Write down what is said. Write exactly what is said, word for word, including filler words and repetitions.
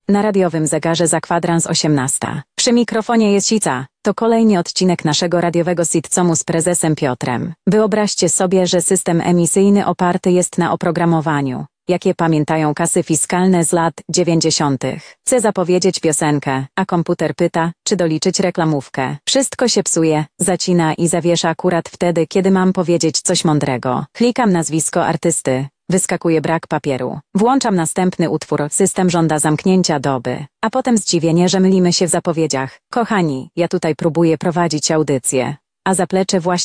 Na radiowym zegarze za kwadrans osiemnasta. Przy mikrofonie jest Sica. To kolejny odcinek naszego radiowego sitcomu z prezesem Piotrem. Wyobraźcie sobie, że system emisyjny oparty jest na oprogramowaniu, jakie pamiętają kasy fiskalne z lat dziewięćdziesiątych. Chcę zapowiedzieć piosenkę, a komputer pyta, czy doliczyć reklamówkę. Wszystko się psuje, zacina i zawiesza akurat wtedy, kiedy mam powiedzieć coś mądrego. Klikam nazwisko artysty. Wyskakuje brak papieru. Włączam następny utwór, system żąda zamknięcia doby. A potem zdziwienie, że mylimy się w zapowiedziach. Kochani, ja tutaj próbuję prowadzić audycję, a zaplecze właśnie